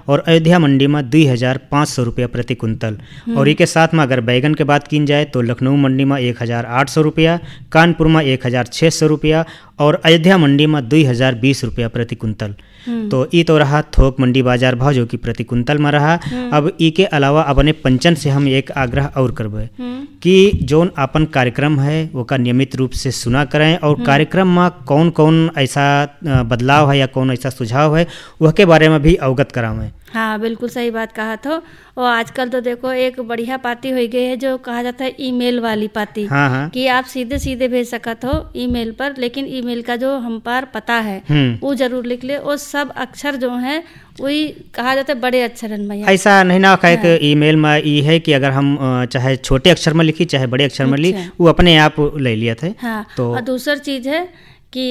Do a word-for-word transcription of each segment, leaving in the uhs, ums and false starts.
और अयोध्या मंडी में दुई हज़ार पाँच सौ रुपया प्रति कुंतल। और इसके साथ में अगर बैगन के बात की जाए तो लखनऊ मंडी में एक हज़ार आठ सौ रुपया, कानपुर में एक हज़ार छः सौ रुपया और अयोध्या मंडी में दुई हज़ार बीस रुपया प्रति कुंतल। तो ई तो रहा थोक मंडी बाजार भाव जो कि प्रति कुंतल में रहा। अब ई के अलावा अपने पंचन से हम एक आग्रह और करबे कि जोन अपन कार्यक्रम है वो का नियमित रूप से सुना करें और कार्यक्रम में कौन कौन ऐसा बदलाव है या कौन ऐसा सुझाव है वह के बारे में भी अवगत करावें। हाँ, बिल्कुल सही बात कहा था। और आजकल तो देखो एक बढ़िया पाती हो गई है जो कहा जाता है ईमेल वाली पाती। हाँ हाँ। कि आप सीधे सीधे भेज सकत हो ईमेल पर, लेकिन ईमेल का जो हम पर पता है वो जरूर लिख ले और सब अक्षर जो है वही कहा जाता है बड़े अक्षरन में। ऐसा नहीं ना कहे कि ईमेल में ये है कि अगर हम चाहे छोटे अक्षर में लिखी चाहे बड़े अक्षर में ली वो अपने आप ले लिया थे। हाँ, तो और दूसरी चीज है कि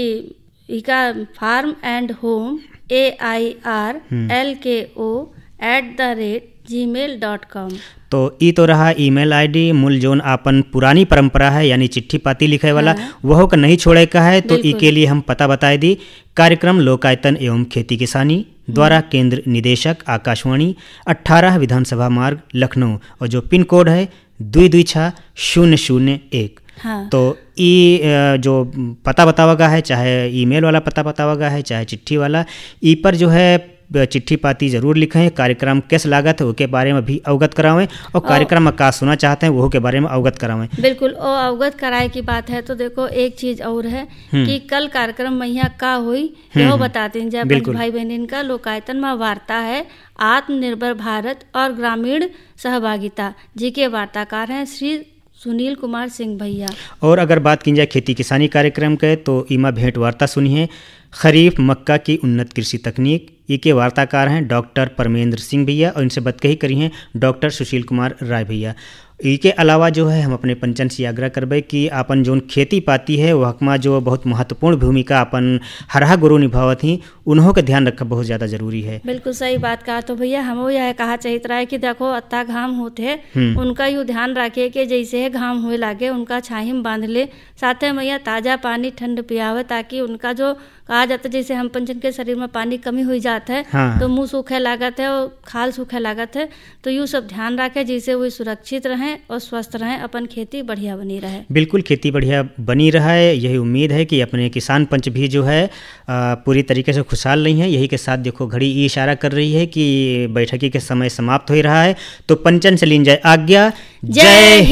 इका farm and home A I R L के ओ at the rate ji mail dot com. तो ई तो रहा ईमेल आईडी। मूल जोन आपन पुरानी परंपरा है यानी चिट्ठी पाती लिखे वाला हाँ। वह का नहीं छोड़े का है। तो ई के लिए हम पता बताए दी। कार्यक्रम लोकायतन एवं खेती किसानी द्वारा केंद्र निदेशक आकाशवाणी अट्ठारह विधानसभा मार्ग लखनऊ और जो पिन कोड है दुई दुई छः शून्य शून्य एक। हाँ। तो ई जो पता बतावागा है चाहे ईमेल वाला पता बतावागा है चाहे चिट्ठी वाला, ई पर जो है चिट्ठी पाती जरूर लिखें। कार्यक्रम किस लागत है वो के बारे में भी अवगत करावें और कार्यक्रम में का सुना चाहते हैं वो के बारे में अवगत करावें। बिल्कुल। और अवगत कराए की बात है तो देखो एक चीज और है कि कल कार्यक्रम में यहाँ का हुई यह बताते हैं जब भाई बहन का लोकायतन में वार्ता है आत्मनिर्भर भारत और ग्रामीण सहभागिता जी के वार्ताकार हैं श्री सुनील कुमार सिंह भैया। और अगर बात की जाए खेती किसानी कार्यक्रम के तो इमा भेंट वार्ता सुनिए खरीफ मक्का की उन्नत कृषि तकनीक। ई के वार्ताकार हैं डॉक्टर परमेंद्र सिंह भैया और इनसे बतकही करी हैं डॉक्टर सुशील कुमार राय भैया। ई के अलावा जो है हम अपने पंचन से आग्रह करबे कि अपन जोन खेती पाती है वह में जो बहुत महत्वपूर्ण भूमिका अपन हरहा गुरु निभावत ही उन्हों का ध्यान रखना बहुत ज़्यादा जरूरी है। बिल्कुल सही बात कहा। तो भैया हम यह कहा चाहिए रहा है कि देखो अत्ता घाम होते उनका यू ध्यान रखे कि जैसे घाम हुए लागे उनका छाहिम बांध ले, साथ में भैया ताज़ा पानी ठंड पियावे ताकि उनका जो कहा जाता है जैसे हम पंचन के शरीर में पानी कमी हुई जाता है हाँ। तो मुंह सूखे लागत है और खाल सूखे लागत है। तो यूँ सब ध्यान रखे जिससे वो सुरक्षित रहें और स्वस्थ रहें, अपन खेती बढ़िया बनी रहे। बिल्कुल खेती बढ़िया बनी रहा है यही उम्मीद है कि अपने किसान पंच भी जो है पूरी तरीके से खुशहाल नहीं है। यही के साथ देखो घड़ी ये इशारा कर रही है कि बैठकी के समय समाप्त हो रहा है। तो पंचन से लीन जाए आज्ञा। जय